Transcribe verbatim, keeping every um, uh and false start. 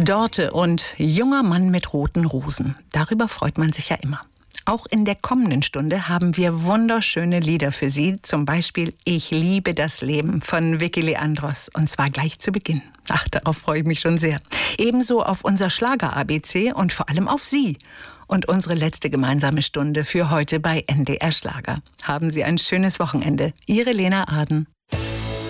Dorte und junger Mann mit roten Rosen. Darüber freut man sich ja immer. Auch in der kommenden Stunde haben wir wunderschöne Lieder für Sie. Zum Beispiel Ich liebe das Leben von Vicky Leandros. Und zwar gleich zu Beginn. Ach, darauf freue ich mich schon sehr. Ebenso auf unser Schlager-A B C und vor allem auf Sie. Und unsere letzte gemeinsame Stunde für heute bei N D R Schlager. Haben Sie ein schönes Wochenende. Ihre Lena Aden.